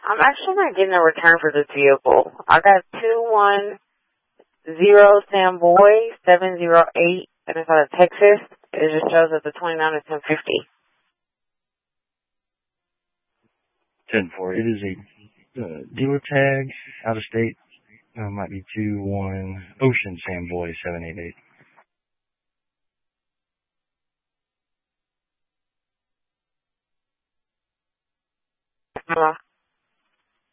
I'm actually not getting a return for this vehicle. I got 210 Sam Boy 708, and it's out of Texas. It just shows that the 29 is 1050. 10-4. It is a dealer tag, out of state. Might be 21 Ocean Sam Boy 788. Hello.